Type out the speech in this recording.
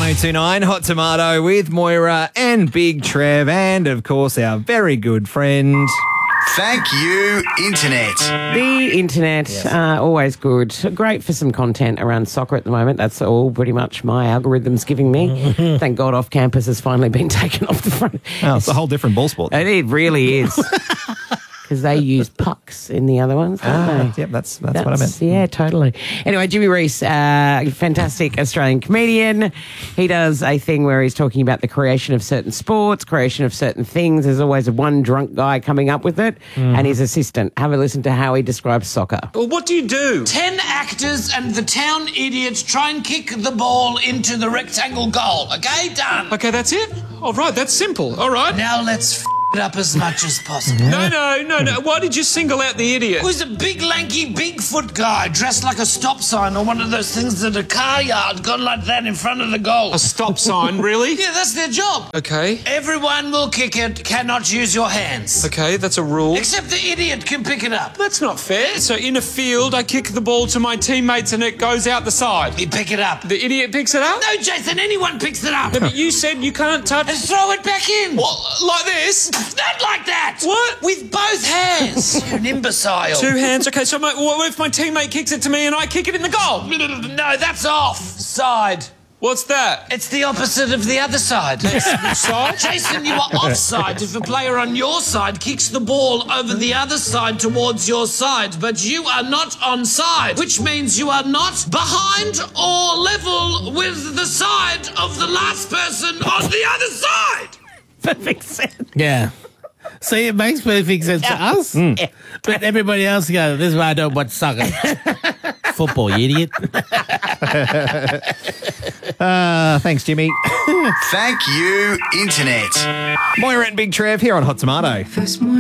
1029 Hot Tomato with Moira and Big Trev and, of course, our very good friend... Thank you, Internet. The Internet, always good. Great for some content around soccer at the moment. That's all pretty much my algorithm's giving me. Thank God Off Campus has finally been taken off the front. Oh, it's a whole different ball sport. It really is. Because they use pucks in the other ones, don't they? Yep, that's what I meant. Yeah, totally. Anyway, Jimmy Reese, fantastic Australian comedian. He does a thing where he's talking about the creation of certain sports, creation of certain things. There's always one drunk guy coming up with it and his assistant. Have a listen to how he describes soccer. Well, what do you do? 10 actors and the town idiots try and kick the ball into the rectangle goal. Okay, done. Okay, that's it? All right, that's simple. All right. Now let's it up as much as possible. No. Why did you single out the idiot? Who's a big, lanky, Bigfoot guy dressed like a stop sign or one of those things at a car yard gone like that in front of the goal? A stop sign, really? Yeah, that's their job. Okay. Everyone will kick it, cannot use your hands. Okay, that's a rule. Except the idiot can pick it up. That's not fair. So in a field, I kick the ball to my teammates and it goes out the side. You pick it up. The idiot picks it up? No, Jason, anyone picks it up. No, but you said you can't touch... And throw it back in. What, like this? Not like that. What? With both hands. You're an imbecile. Two hands. Okay, so what if my teammate kicks it to me and I kick it in the goal? No, that's off. Side. What's that? It's the opposite of the other side. Which side? Jason, you are offside if a player on your side kicks the ball over the other side towards your side, but you are not onside, which means you are not behind or level with the side of the last person on the other side. Perfect sense. Yeah. See, it makes perfect sense to us. But everybody else goes, this is why I don't watch soccer. Football, you idiot. Thanks, Jimmy. Thank you, Internet. Moira and Big Trev here on Hot Tomato.